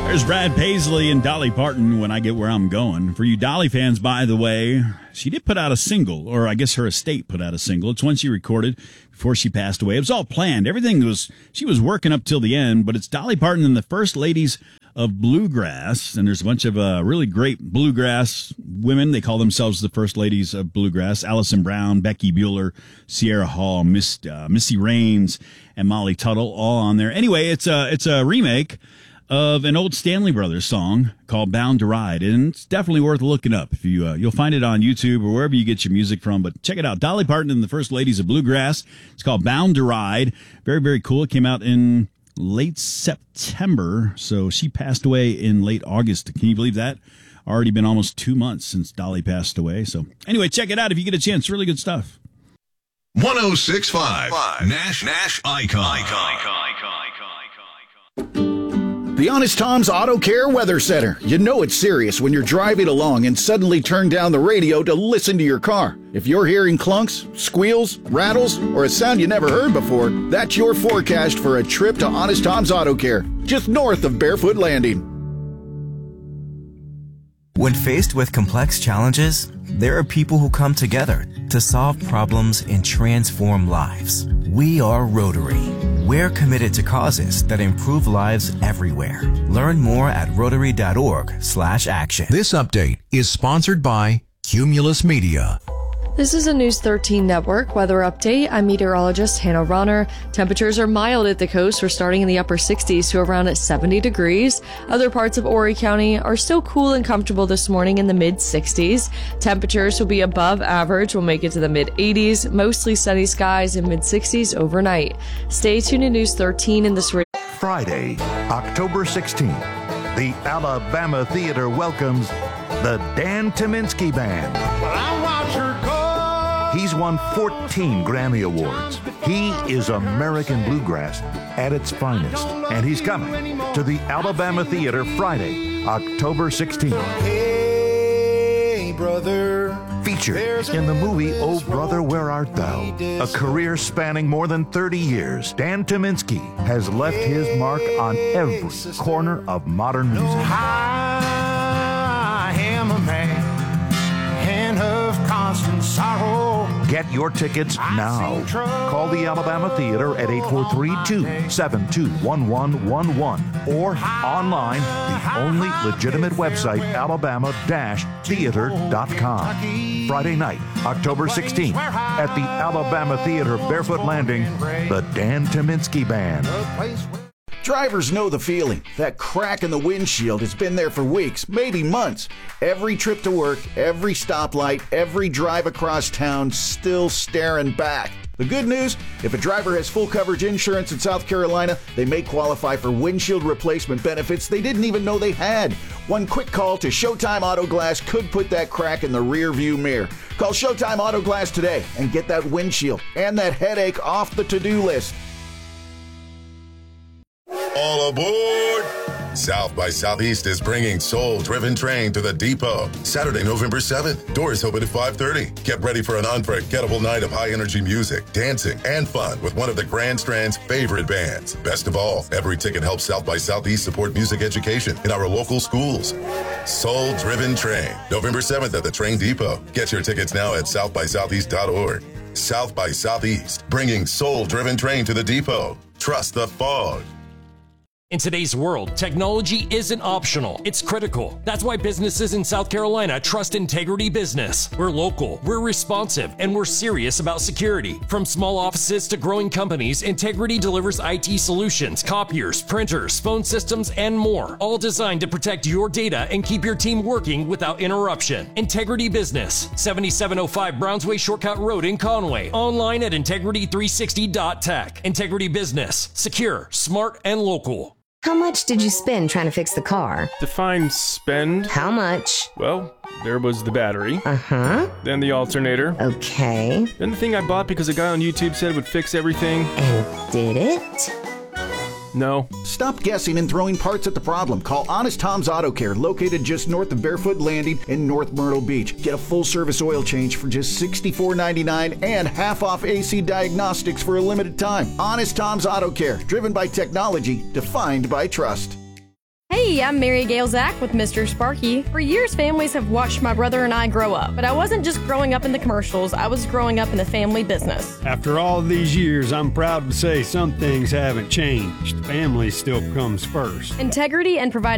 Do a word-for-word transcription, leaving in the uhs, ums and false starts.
There's Brad Paisley and Dolly Parton, When I Get Where I'm Going. For you Dolly fans, by the way, she did put out a single, or I guess her estate put out a single. It's one she recorded before she passed away. It was all planned. Everything was, she was working up till the end, but it's Dolly Parton and the First Ladies of Bluegrass. And there's a bunch of uh, really great bluegrass women. They call themselves the First Ladies of Bluegrass. Alison Brown, Becky Bueller, Sierra Hall, Miss, uh, Missy Raines, and Molly Tuttle, all on there. Anyway, it's a, it's a remake of an old Stanley Brothers song called Bound to Ride, and it's definitely worth looking up. If you uh, you'll find it on YouTube or wherever you get your music from, but check it out. Dolly Parton and the First Ladies of Bluegrass. It's called Bound to Ride. Very, very cool. It came out in late September, so she passed away in late August. Can you believe that? Already been almost two months since Dolly passed away. So anyway, check it out if you get a chance. Really good stuff. one oh six point five Nash Nash Icon. Icon. The Honest Tom's Auto Care Weather Center. You know it's serious when you're driving along and suddenly turn down the radio to listen to your car. If you're hearing clunks, squeals, rattles, or a sound you never heard before, that's your forecast for a trip to Honest Tom's Auto Care, just north of Barefoot Landing. When faced with complex challenges, there are people who come together to solve problems and transform lives. We are Rotary. We're committed to causes that improve lives everywhere. Learn more at rotary dot org slash action. This update is sponsored by Cumulus Media. This is a News thirteen Network weather update. I'm meteorologist Hannah Ronner. Temperatures are mild at the coast. We're starting in the upper sixties to around at seventy degrees. Other parts of Horry County are still cool and comfortable this morning in the mid sixties. Temperatures will be above average. We'll make it to the mid eighties. Mostly sunny skies and mid sixties overnight. Stay tuned to News thirteen in this. Friday, October sixteenth, the Alabama Theater welcomes the Dan Tyminski Band. Well, I watch her go. He's won fourteen Grammy Awards. He is American bluegrass at its finest, and he's coming to the Alabama Theater Friday, October sixteenth. Hey, brother. Featured in the movie Oh Brother, Where Art Thou? A career spanning more than thirty years, Dan Tyminski has left his mark on every corner of modern music. I am a man and of constant sorrow. Get your tickets now. Call the Alabama Theater at eight four three, two seven two, one one one one or online, the only legitimate website, alabama dash theater dot com. Friday night, October sixteenth, at the Alabama Theater, Barefoot Landing, the Dan Tyminski Band. Drivers know the feeling. That crack in the windshield has been there for weeks, maybe months. Every trip to work, every stoplight, every drive across town, still staring back. The good news, if a driver has full coverage insurance in South Carolina, they may qualify for windshield replacement benefits they didn't even know they had. One quick call to Showtime Auto Glass could put that crack in the rear view mirror. Call Showtime Auto Glass today and get that windshield and that headache off the to-do list. All aboard! South by Southeast is bringing Soul Driven Train to the Depot. Saturday, November seventh. Doors open at five thirty. Get ready for an unforgettable night of high-energy music, dancing, and fun with one of the Grand Strand's favorite bands. Best of all, every ticket helps South by Southeast support music education in our local schools. Soul Driven Train, November seventh at the Train Depot. Get your tickets now at south by southeast dot org. South by Southeast, bringing Soul Driven Train to the Depot. Trust the fog. In today's world, technology isn't optional, it's critical. That's why businesses in South Carolina trust Integrity Business. We're local, we're responsive, and we're serious about security. From small offices to growing companies, Integrity delivers I T solutions, copiers, printers, phone systems, and more, all designed to protect your data and keep your team working without interruption. Integrity Business, seventy-seven oh five Brownsway Shortcut Road in Conway. Online at integrity three sixty dot tech. Integrity Business, secure, smart, and local. How much did you spend trying to fix the car? Define spend. How much? Well, there was the battery. Uh-huh. Then the alternator. Okay. Then the thing I bought because a guy on YouTube said it would fix everything. And did it? No. Stop guessing and throwing parts at the problem. Call Honest Tom's Auto Care, located just north of Barefoot Landing in North Myrtle Beach. Get a full-service oil change for just sixty-four ninety-nine and half-off A C diagnostics for a limited time. Honest Tom's Auto Care, driven by technology, defined by trust. Hey, Hey, I'm Mary Gail Zach with Mister Sparky. For years, families have watched my brother and I grow up, but I wasn't just growing up in the commercials, I was growing up in the family business. After all these years, I'm proud to say some things haven't changed. Family still comes first. Integrity and providing